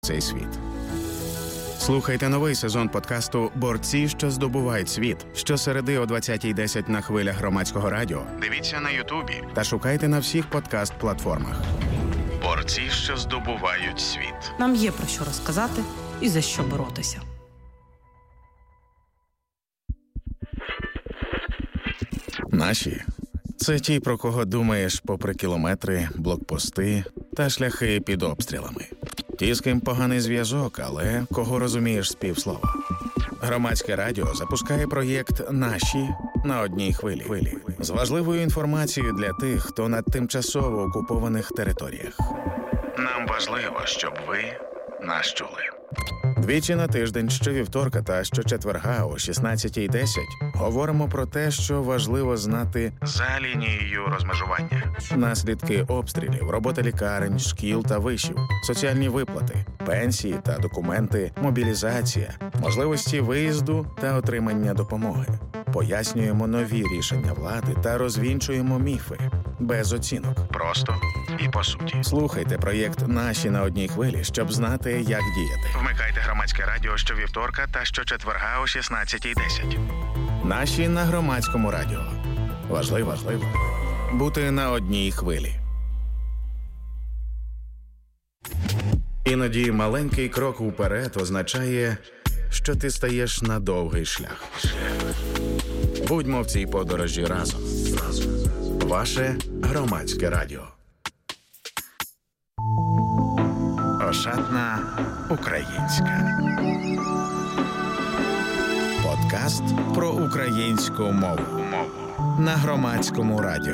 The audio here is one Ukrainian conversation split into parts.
цей світ. Слухайте новий сезон подкасту «Борці, що здобувають світ» щосереди о 20:10 на хвилях Громадського радіо. Дивіться на Ютубі та шукайте на всіх подкаст-платформах. «Борці, що здобувають світ». Нам є про що розказати і за що боротися. Наші – це ті, про кого думаєш попри кілометри, блокпости та шляхи під обстрілами. Ті, з ким поганий зв'язок, але кого розумієш з півслова. Громадське радіо запускає проєкт «Наші» на одній хвилі. З важливою інформацією для тих, хто на тимчасово окупованих територіях. Нам важливо, щоб ви нас чули. Двічі на тиждень, щовівторка та щочетверга о 16:10 говоримо про те, що важливо знати за лінією розмежування. Наслідки обстрілів, робота лікарень, шкіл та вишів, соціальні виплати, пенсії та документи, мобілізація, можливості виїзду та отримання допомоги. Пояснюємо нові рішення влади та розвінчуємо міфи. Без оцінок. Просто і по суті. Слухайте проєкт «Наші» на одній хвилі, щоб знати, як діяти. Вмикайте Громадське радіо щовівторка та щочетверга о 16:10. «Наші» на Громадському радіо. Важливо бути на одній хвилі. Іноді маленький крок уперед означає, що ти стаєш на довгий шлях. Будьмо в цій подорожі разом. Ваше Громадське радіо. Ошатна українська. Подкаст про українську мову. На Громадському радіо.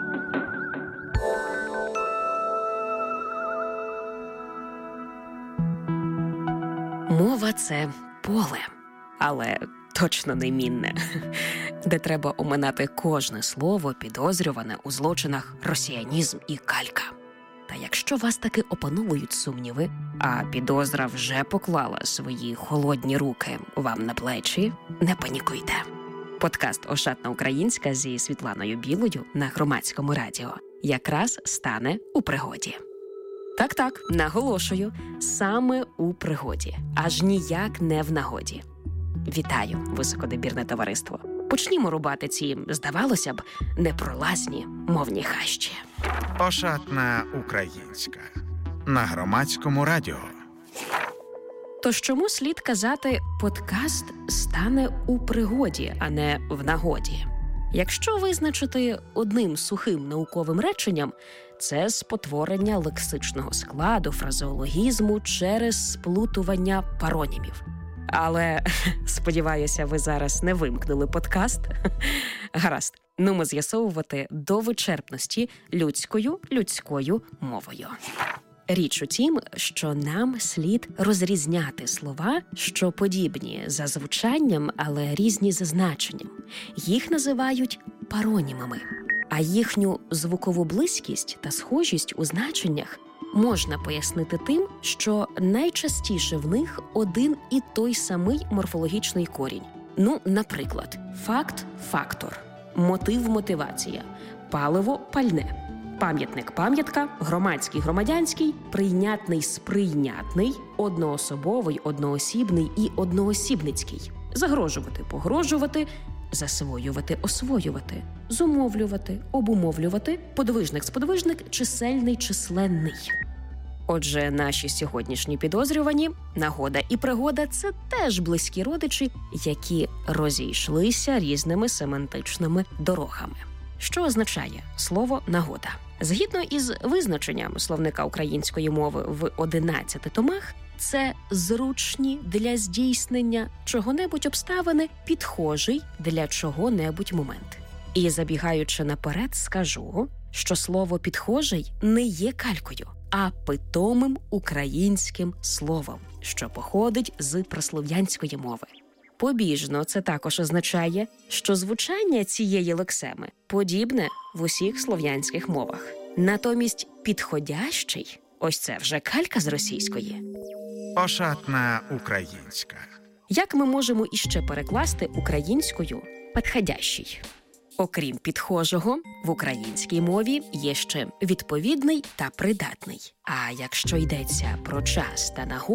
Мова – це поле, але точно не мінне, де треба оминати кожне слово, підозрюване у злочинах росіянізм і калька. Та якщо вас таки опановують сумніви, а підозра вже поклала свої холодні руки вам на плечі, не панікуйте. Подкаст «Ошатна українська» зі Світланою Білою на Громадському радіо якраз стане у пригоді. Так, наголошую, саме у пригоді, аж ніяк не в нагоді. Вітаю, високодобірне товариство. Почнімо рубати ці, здавалося б, непролазні мовні хащі. Ошатна українська. На Громадському радіо. Тож чому слід казати «подкаст стане у пригоді», а не «в нагоді»? Якщо визначити одним сухим науковим реченням, це спотворення лексичного складу, фразеологізму через сплутування паронімів. Але, сподіваюся, ви зараз не вимкнули подкаст. Гаразд, нумо з'ясовувати до вичерпності людською мовою. Річ у тім, що нам слід розрізняти слова, що подібні за звучанням, але різні за значенням. Їх називають паронімами. А їхню звукову близькість та схожість у значеннях можна пояснити тим, що найчастіше в них один і той самий морфологічний корінь. Наприклад, факт – фактор, мотив – мотивація, паливо – пальне, пам'ятник – пам'ятка, громадський – громадянський, прийнятний – сприйнятний, одноособовий – одноосібний і одноосібницький, загрожувати – погрожувати, засвоювати – освоювати, зумовлювати – обумовлювати, подвижник – сподвижник, чисельний – численний. Отже, наші сьогоднішні підозрювані, нагода і пригода – це теж близькі родичі, які розійшлися різними семантичними дорогами. Що означає слово «нагода»? Згідно із визначенням словника української мови в 11 томах, це зручні для здійснення чого-небудь обставини, підхожий для чого-небудь момент. І забігаючи наперед, скажу, що слово «підхожий» не є калькою, а питомим українським словом, що походить з праслов'янської мови. Побіжно це також означає, що звучання цієї лексеми подібне в усіх слов'янських мовах. Натомість підходящий – ось це вже калька з російської. Ошатна українська. Як ми можемо іще перекласти українською «підходящий»? Окрім підхожого, в українській мові є ще відповідний та придатний. А якщо йдеться про час та нагоду,